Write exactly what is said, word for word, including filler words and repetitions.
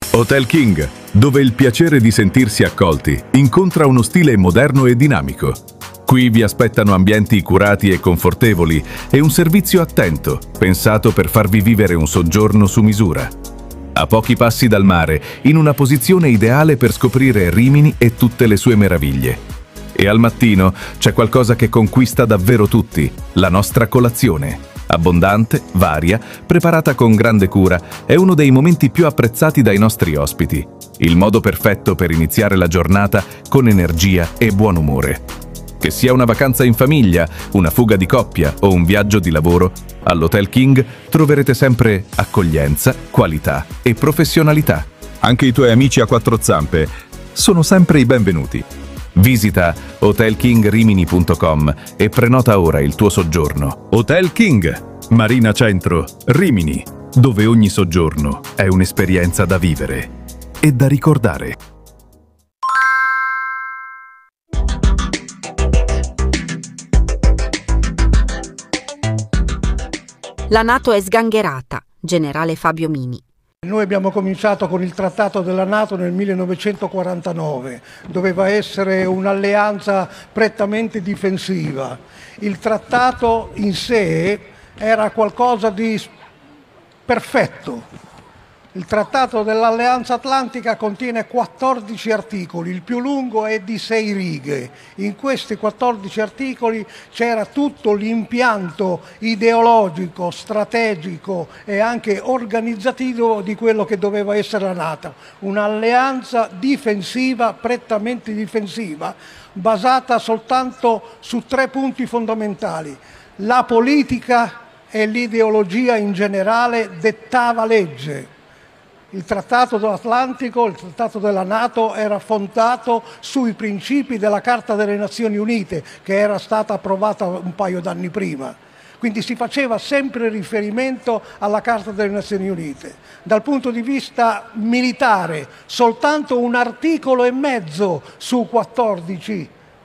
Hotel King, dove il piacere di sentirsi accolti incontra uno stile moderno e dinamico. Qui vi aspettano ambienti curati e confortevoli e un servizio attento, pensato per farvi vivere un soggiorno su misura. A pochi passi dal mare, in una posizione ideale per scoprire Rimini e tutte le sue meraviglie. E al mattino c'è qualcosa che conquista davvero tutti, la nostra colazione. Abbondante, varia, preparata con grande cura, è uno dei momenti più apprezzati dai nostri ospiti. Il modo perfetto per iniziare la giornata con energia e buon umore. Che sia una vacanza in famiglia, una fuga di coppia o un viaggio di lavoro, all'Hotel King troverete sempre accoglienza, qualità e professionalità. Anche i tuoi amici a quattro zampe sono sempre i benvenuti. Visita hotel king rimini punto com e prenota ora il tuo soggiorno. Hotel King, Marina Centro, Rimini, dove ogni soggiorno è un'esperienza da vivere e da ricordare. La NATO è sgangherata, generale Fabio Mini. Noi abbiamo cominciato con il trattato della NATO nel millenovecentoquarantanove, doveva essere un'alleanza prettamente difensiva. Il trattato in sé era qualcosa di perfetto. Il trattato dell'Alleanza Atlantica contiene quattordici articoli, il più lungo è di sei righe. In questi quattordici articoli c'era tutto l'impianto ideologico, strategico e anche organizzativo di quello che doveva essere la NATO. Un'alleanza difensiva, prettamente difensiva, basata soltanto su tre punti fondamentali. La politica e l'ideologia in generale dettava legge. Il Trattato dell'Atlantico, il Trattato della NATO era fondato sui principi della Carta delle Nazioni Unite, che era stata approvata un paio d'anni prima. Quindi si faceva sempre riferimento alla Carta delle Nazioni Unite. Dal punto di vista militare, soltanto un articolo e mezzo su quattordici